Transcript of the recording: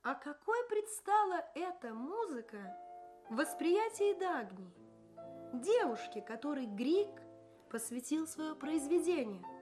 А какой предстала эта музыка в восприятии Дагни, девушки, которой Грик посвятил свое произведение?